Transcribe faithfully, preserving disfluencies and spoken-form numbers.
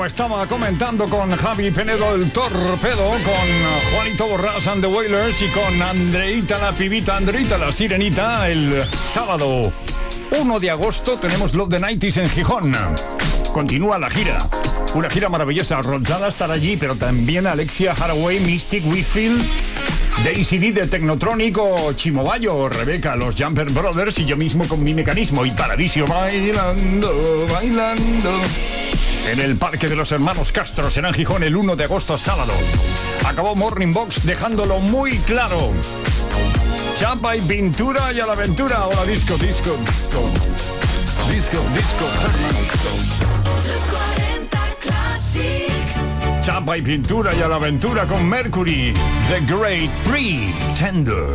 estaba comentando con Javi Penedo el Torpedo, con Juanito Borrás and the Wailers y con Andreita la pibita, Andreita la sirenita. El sábado uno de agosto tenemos Love the noventa en Gijón. Continúa la gira, una gira maravillosa. Rosada estará allí, pero también Alexia Haraway, Mystic Whitfield, Daisy D de Technotronic o Chimo Bayo, Rebeca, los Jumper Brothers y yo mismo con mi mecanismo y Paradiso bailando, bailando. En el Parque de los Hermanos Castro será en Gijón el uno de agosto, sábado. Acabó Morning Box dejándolo muy claro. Chapa y pintura y a la aventura. Hola, disco, disco, disco. Disco, disco, Los cuarenta Classic. Chapa y pintura y a la aventura con Mercury. The Great Pretender.